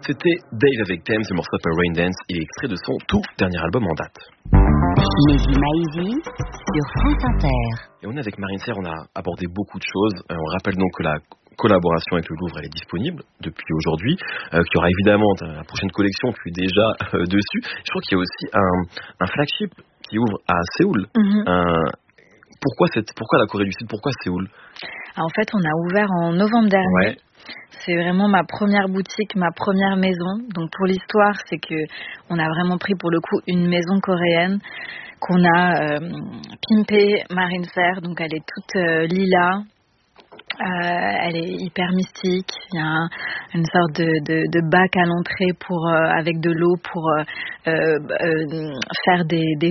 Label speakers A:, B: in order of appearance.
A: C'était Dave avec Thames, le morceau s'appelle Rain Dance, il est extrait de son tout dernier album en date.
B: Mehdi Maizi sur France Inter.
A: Et on est avec Marine Serre, on a abordé beaucoup de choses. On rappelle donc que la collaboration avec le Louvre, elle est disponible depuis aujourd'hui. Qu'il y aura évidemment la prochaine collection qui est déjà dessus. Je crois qu'il y a aussi un flagship qui ouvre à Séoul. Pourquoi la Corée du Sud? Pourquoi Séoul?
C: En fait, on a ouvert en novembre dernier.
A: Ouais.
C: C'est vraiment ma première boutique, ma première maison. Donc pour l'histoire, c'est que on a vraiment pris pour le coup une maison coréenne qu'on a pimpée Marine Serre. Donc elle est toute lilas. Elle est hyper mystique. Il y a une sorte de bac à l'entrée avec de l'eau pour faire des